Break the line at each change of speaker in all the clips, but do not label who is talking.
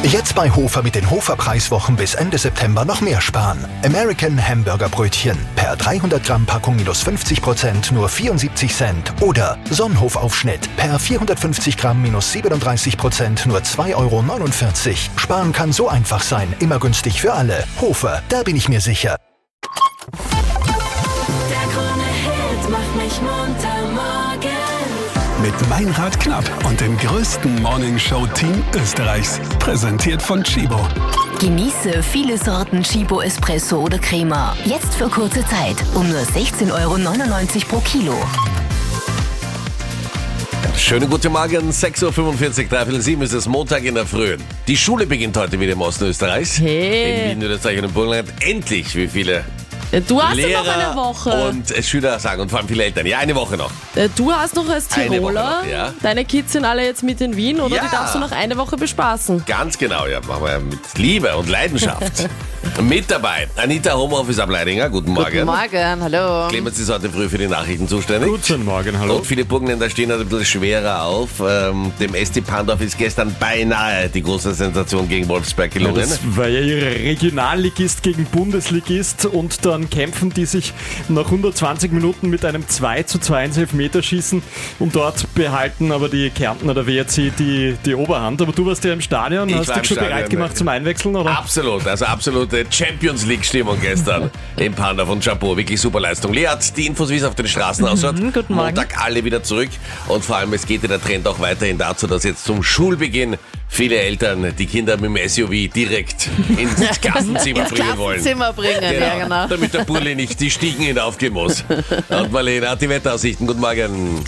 Jetzt bei Hofer mit den Hofer-Preiswochen bis Ende September noch mehr sparen. American Hamburger Brötchen per 300 Gramm Packung minus 50% nur 74 Cent. Oder Sonnenhof-Aufschnitt per 450 Gramm minus 37% nur 2,49 Euro. Sparen kann so einfach sein, immer günstig für alle. Hofer, da bin ich mir sicher.
Der Krone-Hit macht mich munter morgen.
Mit Meinrad Knapp und dem größten Morning-Show-Team Österreichs. Präsentiert von Chibo.
Genieße viele Sorten Chibo Espresso oder Crema. Jetzt für kurze Zeit um nur 16,99 Euro pro Kilo.
Schönen guten Morgen, 6.45 Uhr, 3:07 ist es Montag in der Früh. Die Schule beginnt heute wieder im Osten Österreichs.
Hey.
In Wien, Österreich und im Burgenland. Endlich, wie viele
Du hast ja
Lehrer
noch eine Woche.
und Schüler sagen und vor allem viele Eltern. Ja, eine Woche noch.
Du hast noch als
Eine Woche
Tiroler,
noch, ja.
Deine Kids sind alle jetzt mit in Wien, oder?
Ja.
Die darfst du noch eine Woche bespaßen.
Ganz genau, ja, machen wir mit Liebe und Leidenschaft. Mit dabei Anita, Homeoffice Ableidinger, guten Morgen.
Guten Morgen, hallo.
Clemens ist heute früh für die Nachrichten zuständig.
Guten Morgen, hallo.
Und viele Burgenländer stehen halt ein bisschen schwerer auf. Dem SC Pandorf ist gestern beinahe die große Sensation gegen Wolfsberg gelungen.
Das war ja ihre Regionalligist gegen Bundesligist und dann kämpfen die sich nach 120 Minuten mit einem 2:2 ins Elfmeterschießen und dort behalten aber die Kärntner der WRC die Oberhand. Aber du warst ja im Stadion,
Ich
hast
war
dich
im
schon
Stadion,
bereit gemacht zum Einwechseln, oder?
Absolut, also absolute Champions League-Stimmung gestern im Pandorf und Chapeau, wirklich super Leistung. Lea hat die Infos, wie es auf den Straßen ausschaut.
Guten Morgen.
Montag alle wieder zurück und vor allem es geht ja der Trend auch weiterhin dazu, dass jetzt zum Schulbeginn viele Eltern die Kinder mit dem SUV direkt ins Klassenzimmer bringen wollen.
Klassenzimmer bringen, ja genau.
Damit der Burli nicht die Stiegen hinaufgehen muss. Und Marlene hat die Wetteraussichten. Guten Morgen.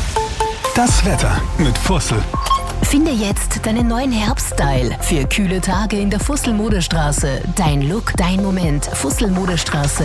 Das Wetter mit Fussel.
Finde jetzt deinen neuen Herbststyle für kühle Tage in der Fussel-Modestraße. Dein Look, dein Moment. Fussel-Modestraße.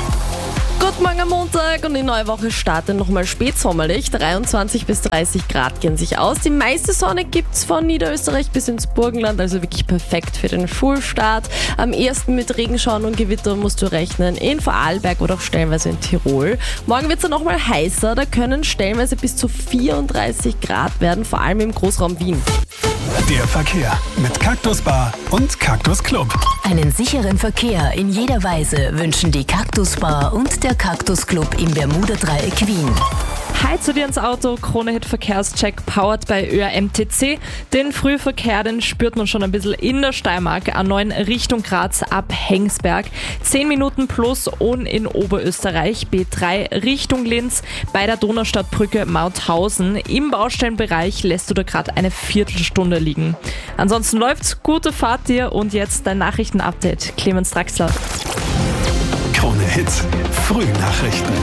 Guten Morgen am Montag und die neue Woche startet nochmal spätsommerlich. 23 bis 30 Grad gehen sich aus. Die meiste Sonne gibt's von Niederösterreich bis ins Burgenland, also wirklich perfekt für den Schulstart. Am ersten mit Regenschauern und Gewitter musst du rechnen in Vorarlberg oder auch stellenweise in Tirol. Morgen wird's dann nochmal heißer, da können stellenweise bis zu 34 Grad werden, vor allem im Großraum Wien.
Der Verkehr mit Cactus Bar und Cactus Club.
Einen sicheren Verkehr in jeder Weise wünschen die Cactus Bar und der Cactus Club im Bermuda-Dreieck Wien.
Hi zu dir ins Auto, Krone-Hit Verkehrscheck powered bei ÖRMTC. Den Frühverkehr, den spürt man schon ein bisschen in der Steiermark, A9 Richtung Graz ab Hengsberg. 10 Minuten plus und in Oberösterreich, B3 Richtung Linz bei der Donaustadtbrücke Mauthausen. Im Baustellenbereich lässt du da gerade eine Viertelstunde liegen. Ansonsten läuft's, gute Fahrt dir und jetzt dein Nachrichtenupdate. Clemens Draxler.
Krone Hits, Frühnachrichten.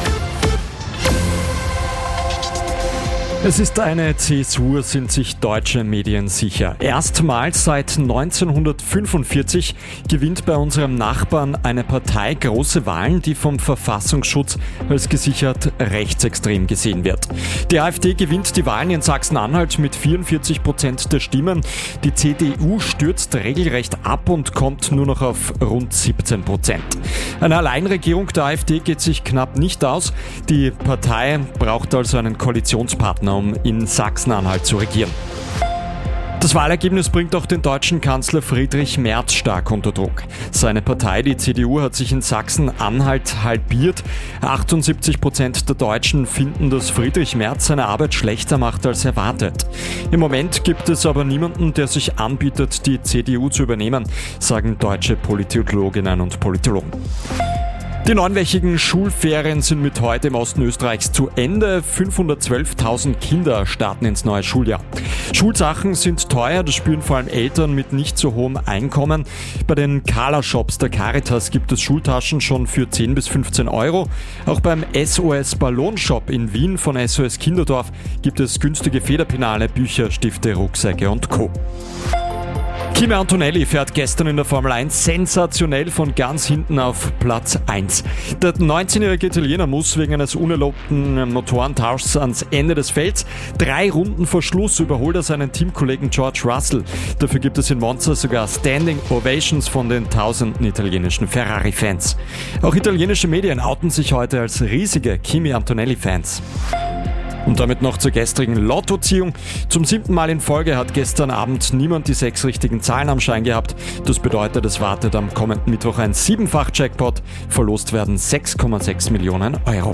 Es ist eine Zäsur, sind sich deutsche Medien sicher. Erstmals seit 1945 gewinnt bei unserem Nachbarn eine Partei große Wahlen, die vom Verfassungsschutz als gesichert rechtsextrem gesehen wird. Die AfD gewinnt die Wahlen in Sachsen-Anhalt mit 44% der Stimmen. Die CDU stürzt regelrecht ab und kommt nur noch auf rund 17%. Eine Alleinregierung der AfD geht sich knapp nicht aus. Die Partei braucht also einen Koalitionspartner, um in Sachsen-Anhalt zu regieren. Das Wahlergebnis bringt auch den deutschen Kanzler Friedrich Merz stark unter Druck. Seine Partei, die CDU, hat sich in Sachsen-Anhalt halbiert. 78% der Deutschen finden, dass Friedrich Merz seine Arbeit schlechter macht als erwartet. Im Moment gibt es aber niemanden, der sich anbietet, die CDU zu übernehmen, sagen deutsche Politologinnen und Politologen. Die 9-wöchigen Schulferien sind mit heute im Osten Österreichs zu Ende. 512.000 Kinder starten ins neue Schuljahr. Schulsachen sind teuer, das spüren vor allem Eltern mit nicht so hohem Einkommen. Bei den Kala-Shops der Caritas gibt es Schultaschen schon für 10 bis 15 Euro. Auch beim SOS Ballonshop in Wien von SOS Kinderdorf gibt es günstige Federpinale, Bücher, Stifte, Rucksäcke und Co. Kimi Antonelli fährt gestern in der Formel 1 sensationell von ganz hinten auf Platz 1. Der 19-jährige Italiener muss wegen eines unerlaubten Motorentauschs ans Ende des Felds. 3 Runden vor Schluss überholt er seinen Teamkollegen George Russell. Dafür gibt es in Monza sogar Standing Ovations von den tausenden italienischen Ferrari-Fans. Auch italienische Medien outen sich heute als riesige Kimi Antonelli-Fans. Und damit noch zur gestrigen Lottoziehung. Zum 7. Mal in Folge hat gestern Abend niemand die 6 richtigen Zahlen am Schein gehabt. Das bedeutet, es wartet am kommenden Mittwoch ein 7-fach-Jackpot. Verlost werden 6,6 Millionen Euro.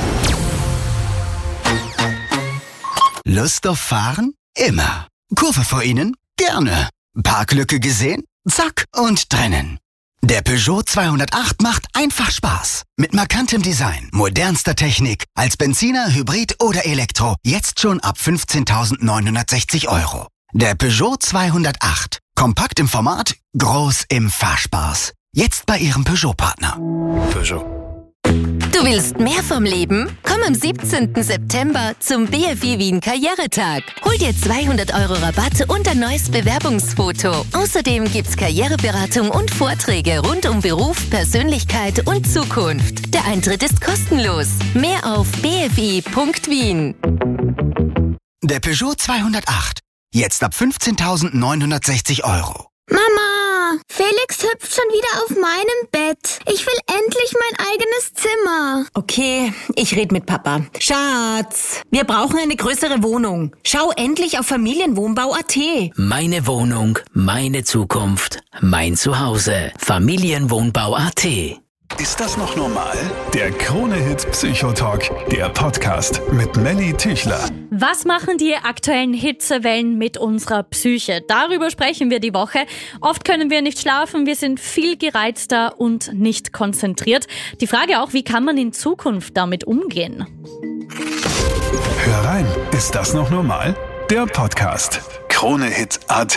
Lust auf Fahren? Immer. Kurve vor Ihnen? Gerne. Parklücke gesehen? Zack und drinnen. Der Peugeot 208 macht einfach Spaß. Mit markantem Design, modernster Technik, als Benziner, Hybrid oder Elektro. Jetzt schon ab 15.960 Euro. Der Peugeot 208. Kompakt im Format, groß im Fahrspaß. Jetzt bei Ihrem Peugeot-Partner. Peugeot.
Du willst mehr vom Leben? Komm am 17. September zum BFI Wien Karrieretag. Hol dir 200 Euro Rabatt und ein neues Bewerbungsfoto. Außerdem gibt's Karriereberatung und Vorträge rund um Beruf, Persönlichkeit und Zukunft. Der Eintritt ist kostenlos. Mehr auf bfi.wien.
Der Peugeot 208. Jetzt ab 15.960 Euro.
Mama, Felix hüpft schon wieder auf meinem Bett. Ich will endlich mein eigenes Zimmer.
Okay, ich rede mit Papa. Schatz, wir brauchen eine größere Wohnung. Schau endlich auf Familienwohnbau.at.
Meine Wohnung, meine Zukunft, mein Zuhause. Familienwohnbau.at.
Ist das noch normal? Der Krone-Hit Psychotalk, der Podcast mit Melly Tüchler.
Was machen die aktuellen Hitzewellen mit unserer Psyche? Darüber sprechen wir die Woche. Oft können wir nicht schlafen, wir sind viel gereizter und nicht konzentriert. Die Frage auch, wie kann man in Zukunft damit umgehen?
Hör rein, ist das noch normal? Der Podcast Krone-Hit.at.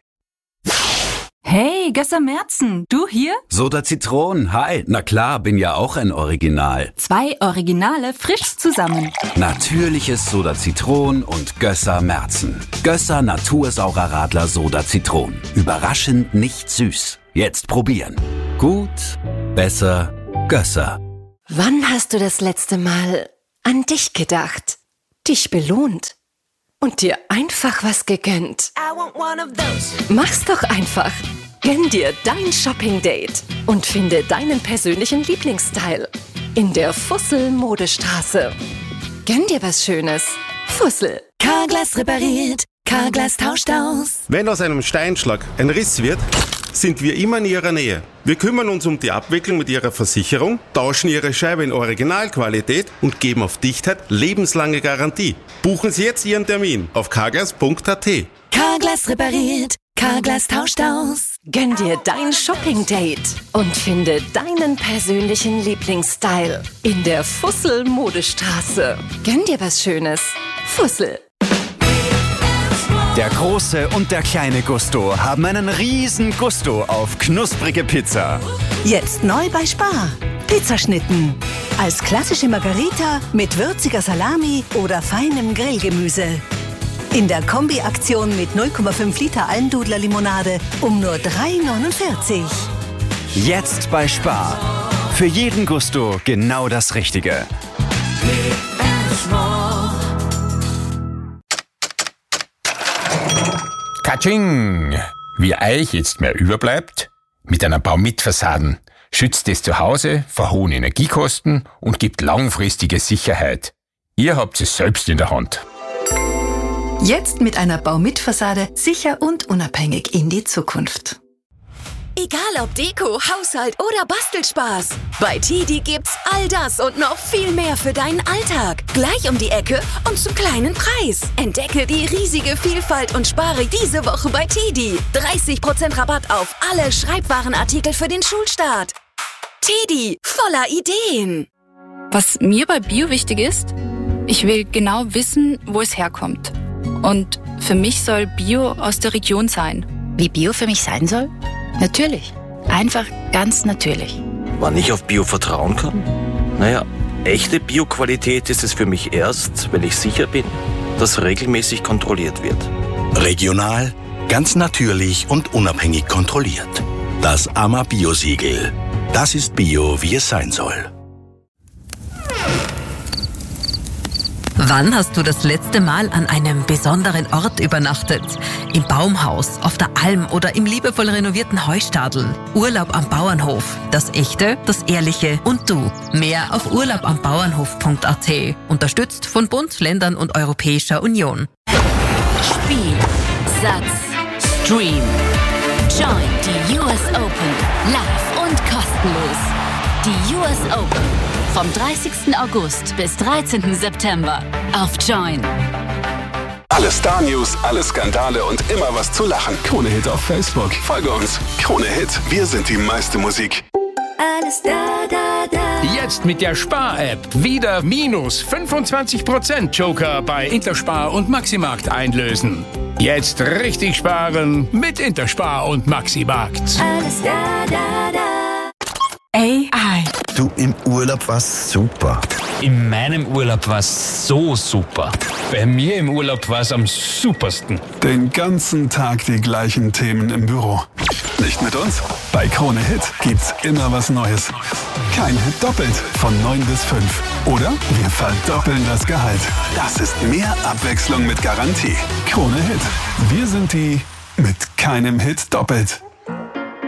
Hey, Gösser Merzen, du hier?
Soda Zitron, hi. Na klar, bin ja auch ein Original.
2 Originale frisch zusammen.
Natürliches Soda Zitron und Gösser Merzen. Gösser Natursaurer Radler Soda Zitron. Überraschend nicht süß. Jetzt probieren. Gut, besser, Gösser.
Wann hast du das letzte Mal an dich gedacht? Dich belohnt? Und dir einfach was gegönnt? Mach's doch einfach. Gönn dir dein Shopping-Date und finde deinen persönlichen Lieblingsstyle in der Fussel-Modestraße. Gönn dir was Schönes. Fussel.
Carglass repariert, Carglass tauscht aus.
Wenn aus einem Steinschlag ein Riss wird, sind wir immer in Ihrer Nähe. Wir kümmern uns um die Abwicklung mit Ihrer Versicherung, tauschen Ihre Scheibe in Originalqualität und geben auf Dichtheit lebenslange Garantie. Buchen Sie jetzt Ihren Termin auf carglass.at.
Carglass repariert, Carglass tauscht aus.
Gönn dir dein Shopping-Date und finde deinen persönlichen Lieblingsstyle in der Fussel-Modestraße. Gönn dir was Schönes. Fussel.
Der große und der kleine Gusto haben einen riesen Gusto auf knusprige Pizza.
Jetzt neu bei Spar. Pizzaschnitten. Als klassische Margarita mit würziger Salami oder feinem Grillgemüse. In der Kombi-Aktion mit 0,5 Liter Almdudler-Limonade um nur 3,49.
Jetzt bei Spar. Für jeden Gusto genau das Richtige.
Katsching! Wie euch jetzt mehr überbleibt, mit einer Baumitfassaden schützt es zu Hause vor hohen Energiekosten und gibt langfristige Sicherheit. Ihr habt es selbst in der Hand.
Jetzt mit einer Baumitfassade sicher und unabhängig in die Zukunft.
Egal ob Deko, Haushalt oder Bastelspaß. Bei TEDi gibt's all das und noch viel mehr für deinen Alltag. Gleich um die Ecke und zum kleinen Preis. Entdecke die riesige Vielfalt und spare diese Woche bei TEDi. 30% Rabatt auf alle Schreibwarenartikel für den Schulstart. TEDi, voller Ideen.
Was mir bei Bio wichtig ist, ich will genau wissen, wo es herkommt. Und für mich soll Bio aus der Region sein.
Wie Bio für mich sein soll? Natürlich. Einfach ganz natürlich.
Wann ich auf Bio vertrauen kann? Naja, echte Bio-Qualität ist es für mich erst, wenn ich sicher bin, dass regelmäßig kontrolliert wird.
Regional, ganz natürlich und unabhängig kontrolliert. Das AMA Bio-Siegel. Das ist Bio, wie es sein soll.
Wann hast du das letzte Mal an einem besonderen Ort übernachtet? Im Baumhaus, auf der Alm oder im liebevoll renovierten Heustadel? Urlaub am Bauernhof. Das Echte, das Ehrliche und du. Mehr auf urlaubambauernhof.at. Unterstützt von Bund, Ländern und Europäischer Union.
Spiel, Satz, Stream. Join die US Open live und kostenlos. Die US Open vom 30. August bis 13. September auf Join.
Alle Star-News, alle Skandale und immer was zu lachen. Krone Hit auf Facebook. Folge uns. Krone Hit. Wir sind die meiste Musik.
Alles da. Jetzt mit der Spar-App wieder minus 25% Joker bei Interspar und Maximarkt einlösen. Jetzt richtig sparen mit Interspar und Maximarkt.
Alles da. AI.
Du, im Urlaub war's super.
In meinem Urlaub war's so super. Bei mir im Urlaub war's am supersten.
Den ganzen Tag die gleichen Themen im Büro. Nicht mit uns? Bei Krone Hit gibt's immer was Neues. Kein Hit doppelt von 9 bis 5. Oder wir verdoppeln das Gehalt. Das ist mehr Abwechslung mit Garantie. Krone Hit. Wir sind die mit keinem Hit doppelt.